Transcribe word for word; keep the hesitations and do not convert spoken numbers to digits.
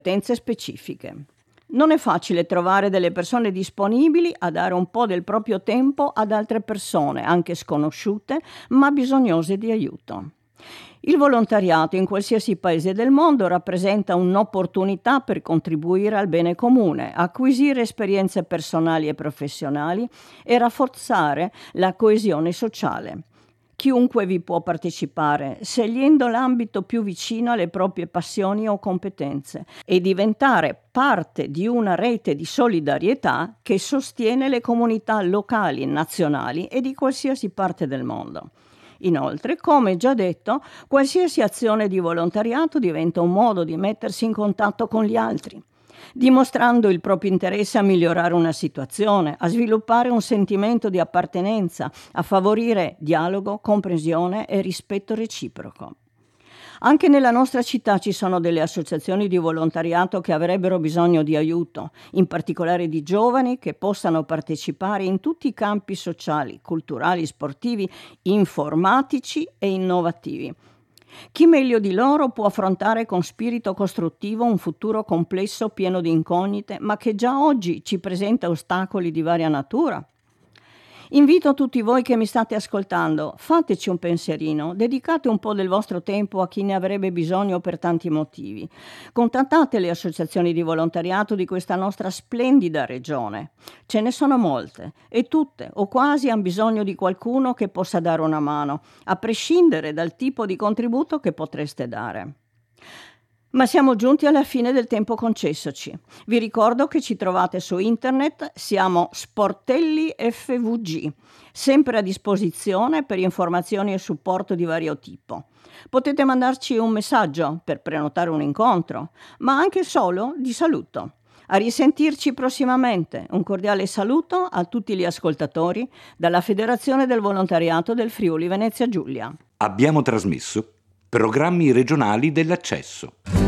competenze specifiche. Non è facile trovare delle persone disponibili a dare un po' del proprio tempo ad altre persone, anche sconosciute, ma bisognose di aiuto. Il volontariato in qualsiasi paese del mondo rappresenta un'opportunità per contribuire al bene comune, acquisire esperienze personali e professionali e rafforzare la coesione sociale. Chiunque vi può partecipare, scegliendo l'ambito più vicino alle proprie passioni o competenze e diventare parte di una rete di solidarietà che sostiene le comunità locali, nazionali e di qualsiasi parte del mondo. Inoltre, come già detto, qualsiasi azione di volontariato diventa un modo di mettersi in contatto con gli altri, dimostrando il proprio interesse a migliorare una situazione, a sviluppare un sentimento di appartenenza, a favorire dialogo, comprensione e rispetto reciproco. Anche nella nostra città ci sono delle associazioni di volontariato che avrebbero bisogno di aiuto, in particolare di giovani che possano partecipare in tutti i campi sociali, culturali, sportivi, informatici e innovativi. Chi meglio di loro può affrontare con spirito costruttivo un futuro complesso pieno di incognite, ma che già oggi ci presenta ostacoli di varia natura? Invito tutti voi che mi state ascoltando, fateci un pensierino, dedicate un po' del vostro tempo a chi ne avrebbe bisogno per tanti motivi. Contattate le associazioni di volontariato di questa nostra splendida regione. Ce ne sono molte e tutte o quasi hanno bisogno di qualcuno che possa dare una mano, a prescindere dal tipo di contributo che potreste dare. Ma siamo giunti alla fine del tempo concessoci. Vi ricordo che ci trovate su internet, siamo Sportelli F V G, sempre a disposizione per informazioni e supporto di vario tipo. Potete mandarci un messaggio per prenotare un incontro, ma anche solo di saluto. A risentirci prossimamente. Un cordiale saluto a tutti gli ascoltatori dalla Federazione del Volontariato del Friuli Venezia Giulia. Abbiamo trasmesso programmi regionali dell'accesso.